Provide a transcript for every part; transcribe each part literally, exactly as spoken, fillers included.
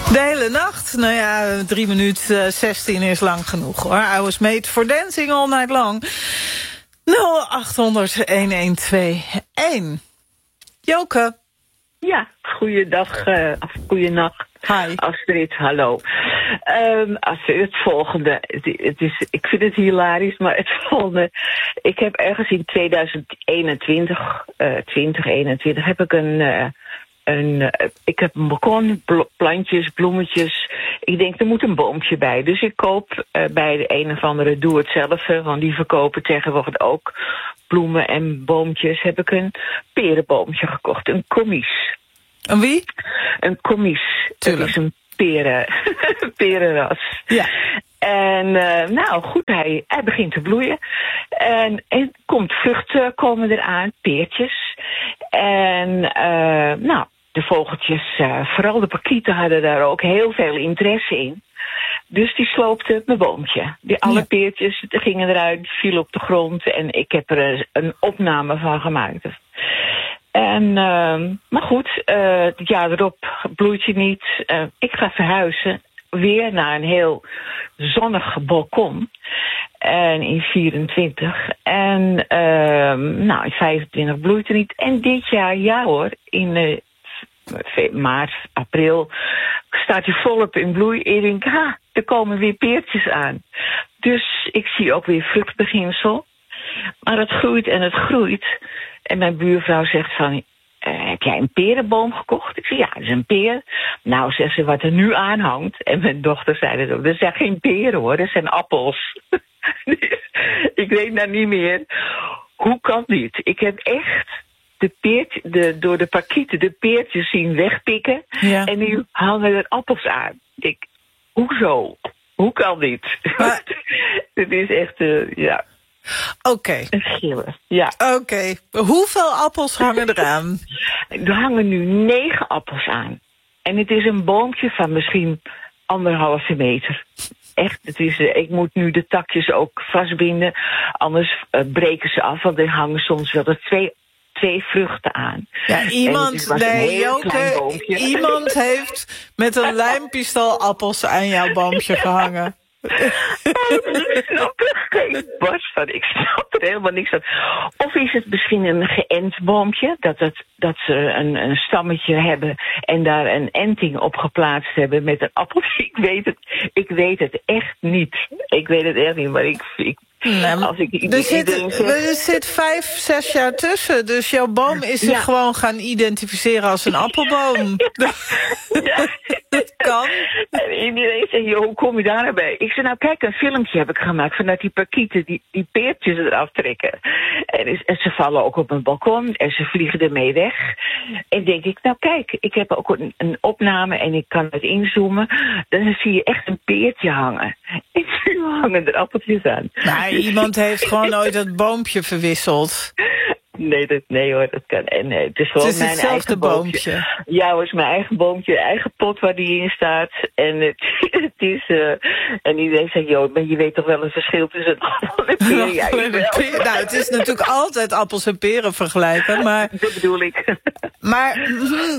De hele nacht. Nou ja, drie minuten zestien is lang genoeg hoor. I was made for dancing all night long. nul acht honderd een een twee een. Joke. Ja, goeiedag, uh, of goeienacht. Hi. Astrid, hallo. Um, Astrid, het volgende. Het, het is, ik vind het hilarisch, maar het volgende. Ik heb ergens in tweeduizend eenentwintig, uh, twintig eenentwintig, heb ik een... Uh, Een, uh, ik heb een balkon, bl- plantjes, bloemetjes. Ik denk, er moet een boompje bij. Dus ik koop uh, bij de een of andere doe-het-zelf, want die verkopen tegenwoordig ook bloemen en boompjes. Heb ik een perenboompje gekocht, een commies. Een wie? Een commies. Tuurlijk. Dat is een peren, perenras. Ja. En uh, nou goed, hij, hij begint te bloeien. En, en komt vruchten komen eraan, peertjes. En uh, nou, de vogeltjes, uh, vooral de parkieten, hadden daar ook heel veel interesse in. Dus die sloopte mijn boompje. Die alle ja. peertjes gingen eruit, vielen op de grond. En ik heb er een opname van gemaakt. En, uh, maar goed, uh, het jaar erop bloeit hij niet. Uh, ik ga verhuizen. Weer naar een heel zonnig balkon. En in vierentwintig. En uh, nou, in vijfentwintig bloeit er niet. En dit jaar, ja hoor, in uh, maart, april staat hij volop in bloei. En ik denk, ha, er komen weer peertjes aan. Dus ik zie ook weer vruchtbeginsel. Maar het groeit en het groeit. En mijn buurvrouw zegt van... Uh, heb jij een perenboom gekocht? Ik zei, ja, dat is een peer. Nou, zegt ze, wat er nu aan hangt. En mijn dochter zei het ook. Dat zijn geen peren hoor, dat zijn appels. Ik weet nou niet meer. Hoe kan dit? Ik heb echt de peert, de, door de parkieten de peertjes zien wegpikken. Ja. En nu hangen er appels aan. Ik, hoezo? Hoe kan dit? Maar... Het is echt, uh, ja... Oké. Okay. Een schiller, ja. Oké. Okay. Hoeveel appels hangen eraan? Er hangen nu negen appels aan. En het is een boompje van misschien anderhalve meter. Echt, het is, ik moet nu de takjes ook vastbinden. Anders uh, breken ze af, want er hangen soms wel er twee, twee vruchten aan. Ja, iemand, nee, Joke, iemand heeft met een lijmpistool appels aan jouw boompje gehangen. Ik snap er geen bas van. Ik snap er helemaal niks van. Of is het misschien een geënt boompje? Dat, het, dat ze een, een stammetje hebben en daar een enting op geplaatst hebben met een appeltje. Ik weet het, ik weet het echt niet. Ik weet het echt niet, maar ik... ik Nee, als ik er, zit, zeg... er zit vijf, zes jaar tussen. Dus jouw boom is zich ja. gewoon gaan identificeren als een appelboom. Ja. Ja. Dat kan. En iedereen zegt, joh, hoe kom je daar nou bij? Ik zei, nou kijk, een filmpje heb ik gemaakt vanuit die parkieten die, die peertjes eraf trekken. En, is, en ze vallen ook op mijn balkon en ze vliegen ermee weg. En denk ik, nou kijk, ik heb ook een, een opname en ik kan het inzoomen. Dan zie je echt een peertje hangen. En nu hangen er appeltjes aan. Nou, iemand heeft gewoon ooit dat boompje verwisseld. Nee, dat, nee hoor, dat kan. En nee, het is gewoon het is mijn eigen boompje. boompje. Ja, het is mijn eigen boompje, eigen pot waar die in staat. En het, het is... Uh, en iedereen zegt, joh, maar je weet toch wel een verschil tussen een appel en peren? Ja, peer, nou, het is natuurlijk altijd appels en peren vergelijken, maar... Dat bedoel ik. Maar...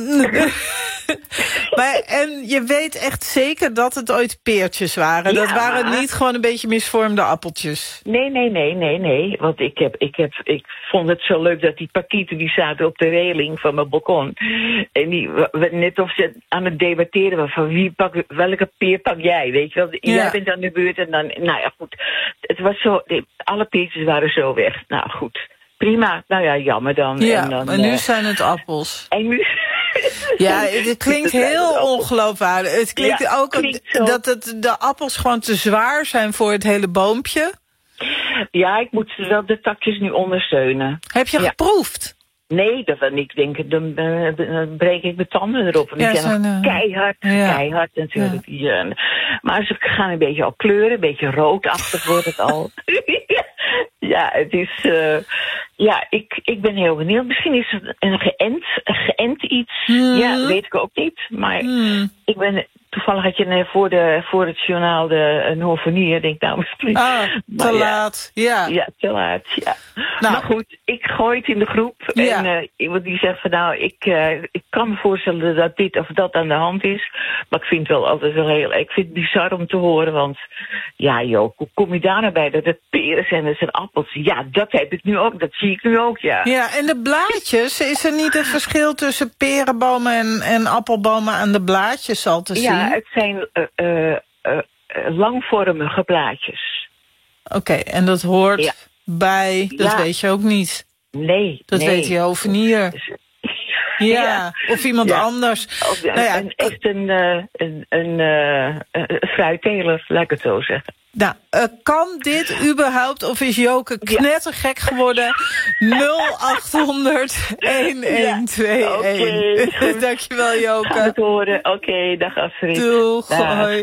maar en je weet echt zeker dat het ooit peertjes waren? Ja. Dat waren niet gewoon een beetje misvormde appeltjes? Nee, nee, nee, nee, nee. Want ik, heb, ik, heb, ik vond het zo leuk dat die parkieten die zaten op de reling van mijn balkon. En die, net of ze aan het debatteren waren van wie pak, welke peer pak jij, weet je wel. Ja. Jij bent aan de beurt en dan, nou ja, goed. Het was zo, alle peertjes waren zo weg. Nou goed, prima. Nou ja, jammer dan. Ja, en, dan, maar nu uh, zijn het appels. En nu... Ja, het klinkt heel ongeloofwaardig. Het klinkt ja, ook klinkt dat het, de appels gewoon te zwaar zijn voor het hele boompje. Ja, ik moet wel de takjes nu ondersteunen. Heb je ja. geproefd? Nee, dat dan ik denk, dan, uh, dan breek ik mijn tanden erop. En ja, ik denk, uh, keihard, ja. keihard natuurlijk. Ja. Ja. Maar ze gaan een beetje al kleuren, een beetje roodachtig wordt het al. Ja, het is... Uh, ja, ik, ik ben heel benieuwd. Misschien is het een geënt, een geënt iets. Mm. Ja, weet ik ook niet. Maar mm. ik ben... toevallig had je net voor, de, voor het journaal de een hovenier. Denk nou misschien. Ah, te maar laat. Ja. ja. Ja, te laat. Ja. Nou. Maar goed, ik gooi het in de groep. Ja. En uh, iemand die zegt van nou, ik, uh, ik kan me voorstellen dat dit of dat aan de hand is. Maar ik vind het wel altijd wel heel. Ik vind het bizar om te horen. Want ja, joh, hoe kom je daar nou bij dat het peren zijn en zijn appels? Ja, dat heb ik nu ook. Dat zie ik nu ook, ja. Ja, en de blaadjes, is er niet het verschil tussen perenbomen en, en appelbomen aan de blaadjes al te zien? Ja, het zijn uh, uh, uh, langvormige blaadjes. Oké, okay, en dat hoort ja. bij, dat ja. weet je ook niet. Nee, Dat nee. weet je hovenier. Ja, ja, of iemand ja. anders. Of, nou ja, een, echt een, uh, een, een, uh, een fruitteler, laat ik het zo zeggen. Nou, uh, kan dit überhaupt, of is Joke knettergek geworden? nul acht honderd, een een twee een. Okay, dankjewel, Joke. Gaan we het horen. Oké, okay, dag Astrid. Doeg, hoi.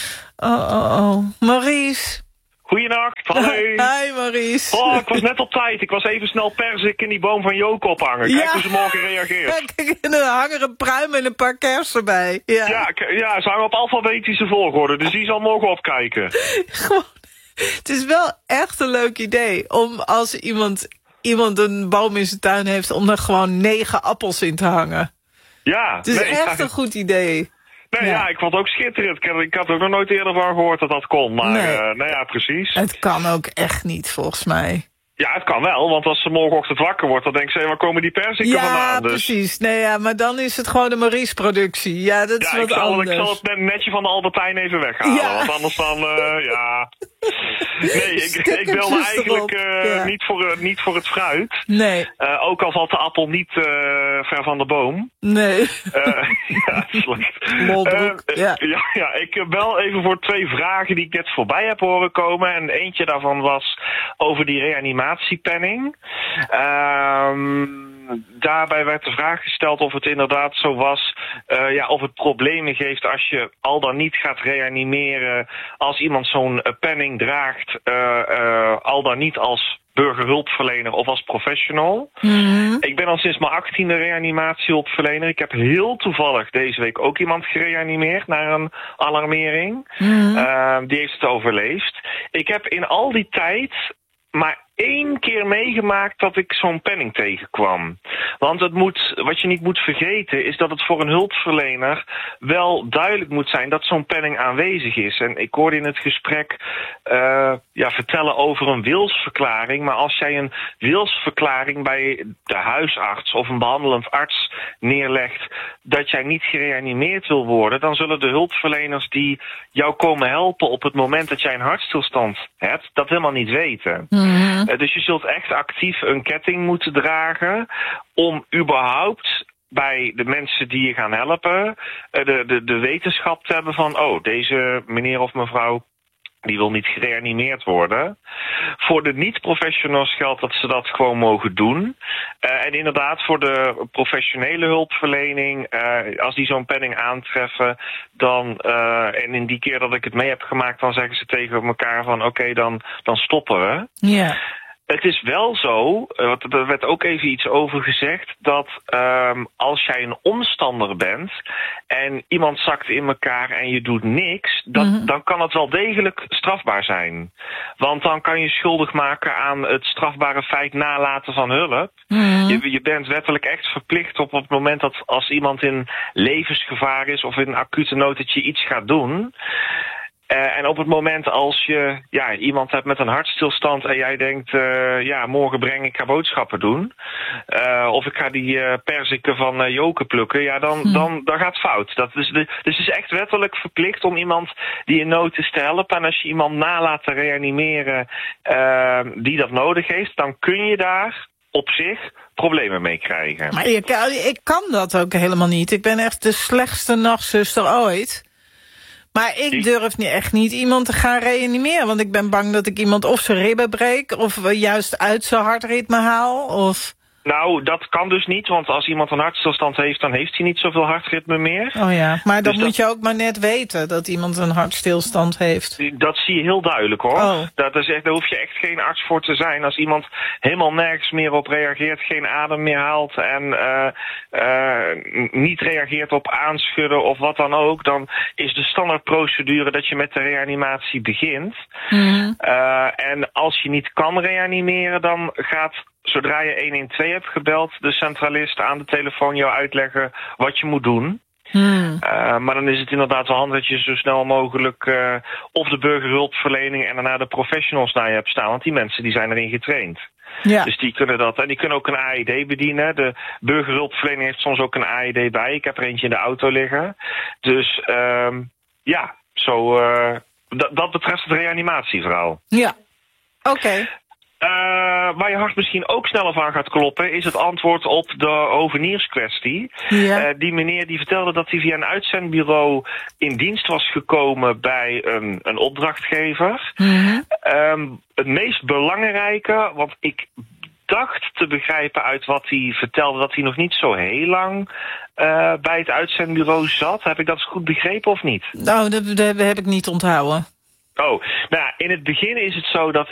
Oh, oh, oh. Maurice. Goeienacht, hallo. Hi Maurice. Oh, ik was net op tijd. Ik was even snel perzik in die boom van Joke ophangen. Kijk ja. hoe ze morgen reageert. Kijk, en er hangen een pruim en een paar kersen bij. Ja, ja, ja ze hangen op alfabetische volgorde, dus die zal morgen opkijken. Gewoon, het is wel echt een leuk idee om als iemand, iemand een boom in zijn tuin heeft, om er gewoon negen appels in te hangen. Ja. Het is nee, echt ja. een goed idee. Nee, ja. ja, ik vond het ook schitterend. Ik had, ik had er ook nog nooit eerder van gehoord dat dat kon. Maar, nee. Uh, nou ja, precies. Het kan ook echt niet, volgens mij. Ja, het kan wel, want als ze morgenochtend wakker wordt, dan denkt ze, waar komen die perziken ja, vandaan? Ja, dus. precies. Nee, ja, maar dan is het gewoon de Maurice-productie. Ja, dat is ja, wat ik zal, anders. Ik zal het net, netje van de Albertijn even weghalen, ja. want anders dan, uh, ja... Nee, ik, ik wilde eigenlijk uh, ja. niet, voor, uh, niet voor het fruit. Nee. Uh, ook al valt de appel niet uh, ver van de boom. Nee. Uh, ja, slecht. Molbroek, uh, ja. ja. Ja, ik bel even voor twee vragen die ik net voorbij heb horen komen. En eentje daarvan was over die reanimatiepenning. Um, daarbij werd de vraag gesteld of het inderdaad zo was, uh, ja, of het problemen geeft als je al dan niet gaat reanimeren als iemand zo'n uh, penning draagt, uh, uh, al dan niet als burgerhulpverlener of als professional. Mm-hmm. Ik ben al sinds mijn achttiende reanimatiehulpverlener. Ik heb heel toevallig deze week ook iemand gereanimeerd naar een alarmering. Mm-hmm. Uh, die heeft het overleefd. Ik heb in al die tijd maar één keer meegemaakt dat ik zo'n penning tegenkwam. Want het moet, wat je niet moet vergeten is dat het voor een hulpverlener wel duidelijk moet zijn dat zo'n penning aanwezig is. En ik hoorde in het gesprek uh, ja, vertellen over een wilsverklaring. Maar als jij een wilsverklaring bij de huisarts of een behandelend arts neerlegt dat jij niet gereanimeerd wil worden, dan zullen de hulpverleners die jou komen helpen op het moment dat jij een hartstilstand hebt, dat helemaal niet weten. Mm-hmm. Uh, dus je zult echt actief een ketting moeten dragen om überhaupt bij de mensen die je gaan helpen uh, de, de, de wetenschap te hebben van, oh, deze meneer of mevrouw die wil niet gereanimeerd worden. Voor de niet-professionals geldt dat ze dat gewoon mogen doen. Uh, en inderdaad, voor de professionele hulpverlening, uh, als die zo'n penning aantreffen, dan, uh, en in die keer dat ik het mee heb gemaakt, dan zeggen ze tegen elkaar van, oké, okay, dan, dan stoppen we. Ja. Yeah. Het is wel zo, er werd ook even iets over gezegd, dat um, als jij een omstander bent en iemand zakt in elkaar en je doet niks, dat, mm-hmm. dan kan het wel degelijk strafbaar zijn. Want dan kan je schuldig maken aan het strafbare feit nalaten van hulp. Mm-hmm. Je, je bent wettelijk echt verplicht op het moment dat als iemand in levensgevaar is of in acute nood dat je iets gaat doen. Uh, en op het moment als je ja, iemand hebt met een hartstilstand en jij denkt, uh, ja, morgen breng ik ga boodschappen doen. Uh, of ik ga die uh, perziken van uh, Joke plukken, ja, dan, hm. dan, dan gaat het fout. Dat is de, dus het is echt wettelijk verplicht om iemand die in nood is te helpen. En als je iemand nalaat te reanimeren uh, die dat nodig heeft, dan kun je daar op zich problemen mee krijgen. Maar ik, ik kan dat ook helemaal niet. Ik ben echt de slechtste nachtzuster ooit. Maar ik durf niet, echt niet iemand te gaan reanimeren. Want ik ben bang dat ik iemand of zijn ribben breek, of juist uit zijn hartritme haal. Of... Nou, dat kan dus niet, want als iemand een hartstilstand heeft, dan heeft hij niet zoveel hartritme meer. Oh ja, maar dan dus moet dat... je ook maar net weten dat iemand een hartstilstand heeft. Dat zie je heel duidelijk, hoor. Oh. Dat is echt, daar hoef je echt geen arts voor te zijn. Als iemand helemaal nergens meer op reageert, geen adem meer haalt en uh, uh, niet reageert op aanschudden of wat dan ook, dan is de standaardprocedure dat je met de reanimatie begint. Mm-hmm. Uh, en als je niet kan reanimeren, dan gaat, zodra je honderdtwaalf hebt gebeld, de centralist aan de telefoon jou uitleggen wat je moet doen. Hmm. Uh, maar dan is het inderdaad wel handig dat je zo snel mogelijk uh, of de burgerhulpverlening en daarna de professionals naar je hebt staan. Want die mensen die zijn erin getraind. Ja. Dus die kunnen dat. En die kunnen ook een A E D bedienen. De burgerhulpverlening heeft soms ook een A E D bij. Ik heb er eentje in de auto liggen. Dus uh, ja, zo, uh, d- dat betreft het reanimatieverhaal. Ja, oké. Okay. Uh, waar je hart misschien ook sneller van gaat kloppen, is het antwoord op de hovenierskwestie. Ja. Uh, die meneer die vertelde dat hij via een uitzendbureau in dienst was gekomen bij een, een opdrachtgever. Mm-hmm. Um, het meest belangrijke, want ik dacht te begrijpen uit wat hij vertelde, dat hij nog niet zo heel lang uh, bij het uitzendbureau zat. Heb ik dat goed begrepen of niet? Nou, dat, dat heb ik niet onthouden. Oh, nou, in het begin is het zo dat